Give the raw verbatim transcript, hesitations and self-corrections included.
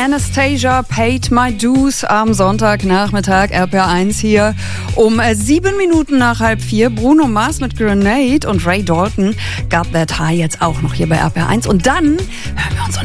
Anastasia, Paid My Dues am Sonntagnachmittag, R P R eins hier um äh, sieben Minuten nach halb vier. Bruno Mars mit Grenade und Ray Dalton, Got That High jetzt auch noch hier bei R P R eins. Und dann hören wir uns